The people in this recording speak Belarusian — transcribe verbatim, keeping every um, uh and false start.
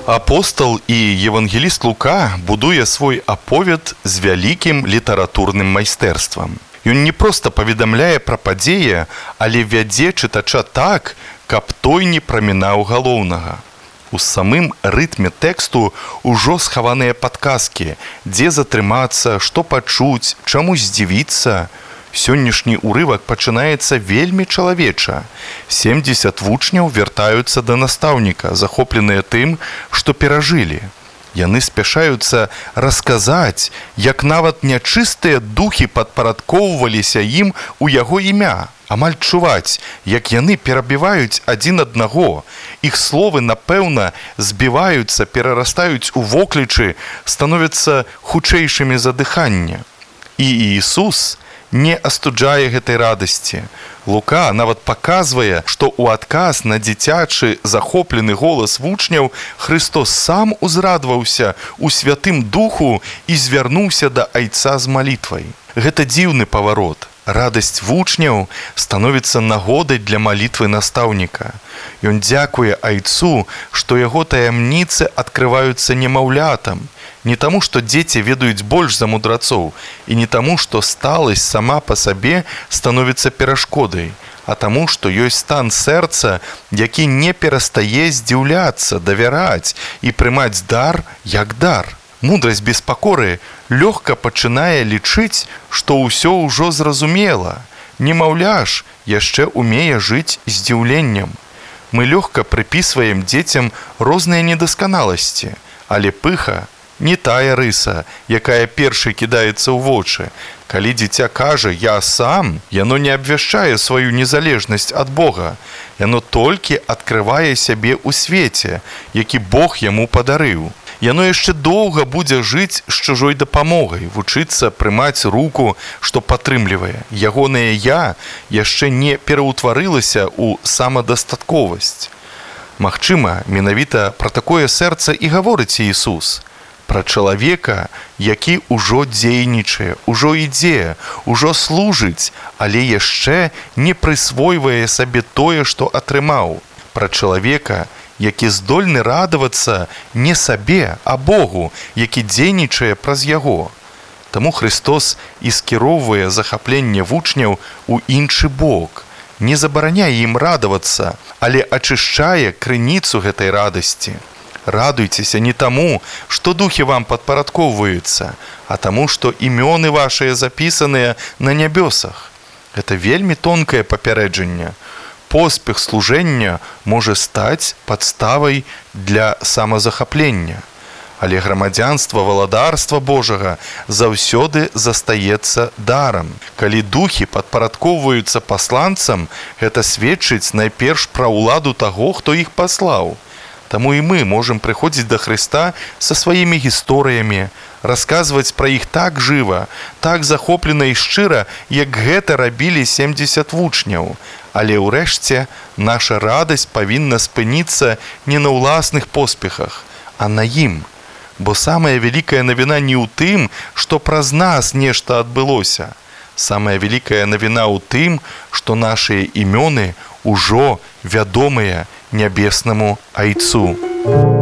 Апостал і евангеліст Лука будуе свой аповед з вялікім літаратурным майстэрствам. Ён не проста паведамляе пра падзеі, але вядзе чытача так, каб той не прамінаў галоўнага. У самым рытме тэксту ўжо схаваныя падказкі, дзе затрымацца, што пачуць, чаму здзівіцца. Сённяшні ўрывак пачынаецца вельмі чалавеча. семдзесят вучняў вяртаюцца да настаўніка, захопленыя тым, што перажылі. Яны спяшаюцца расказаць, як нават нячыстыя духі падпарадкоўваліся ім у яго імя. Амаль чуваць, як яны перабіваюць адзін аднаго. Іх словы, напэўна, збіваюцца, перарастаюць у воклічы, становяцца хутчэйшымі за дыханне. І Іісус не астуджае гэтай радасці. Лука нават паказвае, што ў адказ на дзіцячы захоплены голас вучняў Христос сам узрадваўся ў Святым Духу і звярнуўся да Айца з малітвай. Гэта дзіўны паварот. Радасць вучняў становіцца нагодай для малітвы настаўніка. Ён дзякуе Айцу, што яго таямніцы адкрываюцца немаўлятам. Не таму, што дзеці ведаюць больш за мудрацоў, і не таму, што сталасць сама па сабе становіцца перашкодай, а таму, што ёсць стан сэрца, які не перастае здзіўляцца, давяраць і прымаць дар як дар. Мудрасць без пакоры лёгка пачынае лічыць, што ўсё ўжо зразумела. Немаўля ж яшчэ умее жыць здзіўленнем. Мы лёгка прыпісваем дзецям розныя недасканаласці, але пыха не тая рыса, якая першай кідаецца ў вочы. Калі дзіця кажа «я сам», яно не абвяшчае сваю незалежнасць ад Бога. Яно толькі адкрывае сябе ў свеце, які Бог яму падарыў. Яно яшчэ доўга будзе жыць з чужой дапамогай, вучыцца прымаць руку, што падтрымлівае. Ягонае «я» яшчэ не пераўтварылася ў самадастатковасць. Магчыма, менавіта пра такое сэрца і гаворыць Іісус. Пра чалавека, які ўжо дзейнічае, ужо ідзе, ужо служыць, але яшчэ не прысвойвае сабе тое, што атрымаў. Пра чалавека, які здольны радавацца не сабе, а Богу, які дзейнічае праз яго. Таму Христос і скіроўвае захапленне вучняў у іншы бок. Не забараняе ім радавацца, але ачышчае крыніцу гэтай радасці. Радуйцеся не таму, што духі вам падпарадкоўваюцца, а таму, што імёны вашыя запісаныя на нябёсах. Гэта вельмі тонкае папярэджанне. Поспех служэння можа стаць падставай для самазахаплення. Але грамадзянства валадарства Божага заўсёды застаецца дарам. Калі духі падпарадкоўваюцца пасланцам, гэта сведчыць найперш пра ўладу таго, хто іх паслаў. Таму і мы можам прыходзіць да Хрыста са сваімі гісторыямі, расказваць пра іх так жыва, так захоплена і шчыра, як гэта рабілі семдзесят вучняў. Але ўрэшце наша радасць павінна спыніцца не на ўласных поспехах, а на ім. Бо самая вялікая навіна не ў тым, што праз нас нешта адбылося. Самая вялікая навіна ў тым, што нашыя імёны ўжо вядомыя нябеснаму Айцу.